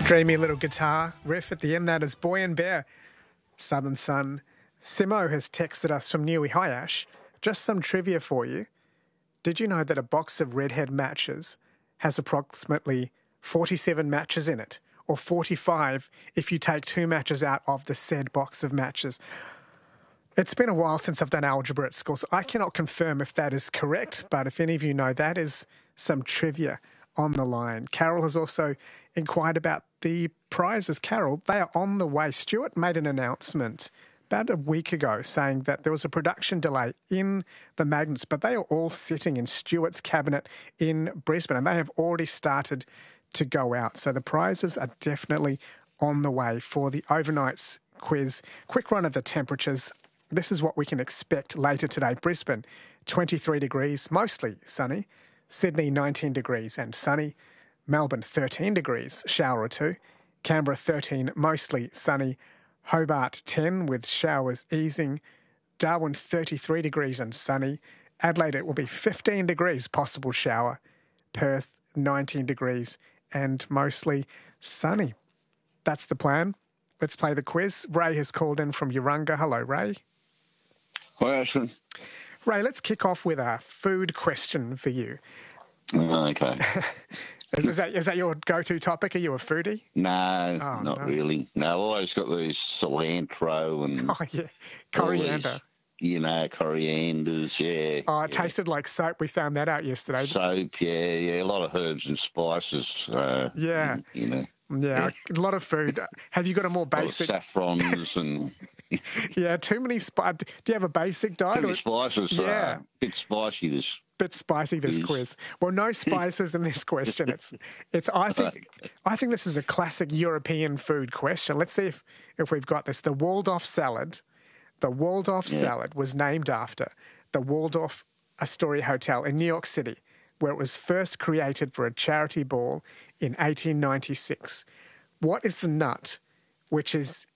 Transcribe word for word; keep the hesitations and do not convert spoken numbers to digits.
Dreamy little guitar riff at the end. That is Boy and Bear, Southern Sun. Simo has texted us from Newey. Hi, Ash. Just some trivia for you. Did you know that a box of Redhead matches has approximately forty-seven matches in it, or forty-five if you take two matches out of the said box of matches? It's been a while since I've done algebra at school, so I cannot confirm if that is correct, but if any of you know, that is some trivia on the line. Carol has also inquired about the prizes. Carol, they are on the way. Stuart made an announcement about a week ago saying that there was a production delay in the magnets, but they are all sitting in Stuart's cabinet in Brisbane, and they have already started to go out. So the prizes are definitely on the way for the overnights quiz. Quick run of the temperatures. This is what we can expect later today. Brisbane, twenty-three degrees, mostly sunny. Sydney, nineteen degrees and sunny. Melbourne, thirteen degrees, shower or two. Canberra, thirteen, mostly sunny. Hobart, ten, with showers easing. Darwin, thirty-three degrees and sunny. Adelaide, it will be fifteen degrees, possible shower. Perth, nineteen degrees and mostly sunny. That's the plan. Let's play the quiz. Ray has called in from Urunga. Hello, Ray. Hi, Ashton. Ray, let's kick off with a food question for you. Okay. is, is, that, is that your go-to topic? Are you a foodie? No, Oh, not no. really. No, I've always got these cilantro and Oh, yeah. Coriander. all these, you know, corianders, yeah. Oh, it yeah. tasted like soap. We found that out yesterday. Soap, yeah, yeah. A lot of herbs and spices. Uh, Yeah. You know. Yeah, a lot of food. Have you got a more A lot of basic... saffrons and... Yeah, too many... Spi- Do you have a basic diet? Too many or- spices. Yeah. Uh, bit spicy, this. Bit spicy, this Is. quiz. Well, no spices in this question. It's, it's. I think, I think this is a classic European food question. Let's see if, if we've got this. The Waldorf salad, the Waldorf Yeah. salad was named after the Waldorf Astoria Hotel in New York City, where it was first created for a charity ball in eighteen ninety-six. What is the nut which is